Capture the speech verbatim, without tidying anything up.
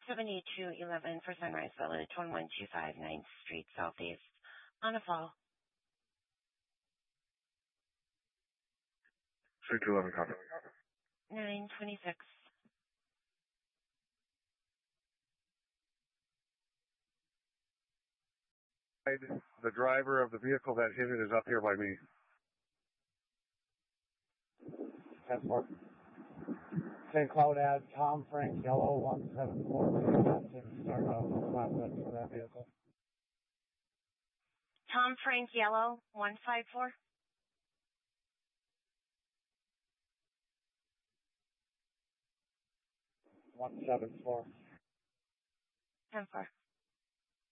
seventy-two eleven for Sunrise Village, one one two five ninth Street Southeast, on a fall. Street two eleven, copy. nine twenty-six. The driver of the vehicle that hit it is up here by me. ten four. Saint Cloud ad, Tom Frank Yellow, one seven four. Start off the flatbed for that vehicle. Tom Frank Yellow, one five four. one seven four. ten four.